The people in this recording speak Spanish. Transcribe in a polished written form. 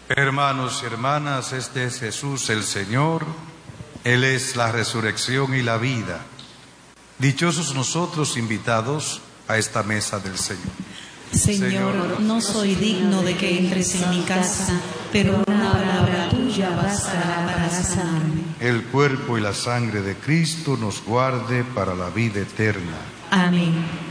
Hermanos y hermanas, este es Jesús el Señor. Él es la resurrección y la vida. Dichosos nosotros invitados a esta mesa del Señor. Señor, no soy digno de que entres en mi casa, pero una palabra tuya bastará para sanarme. El cuerpo y la sangre de Cristo nos guarde para la vida eterna. Amén.